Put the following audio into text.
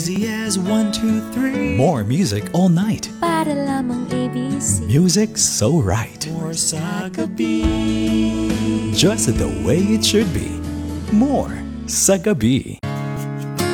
Easy as 1, 2, 3. More music all night. Para lamang ABC. Music so right. More sa gabi. Just the way it should be. More sa gabi.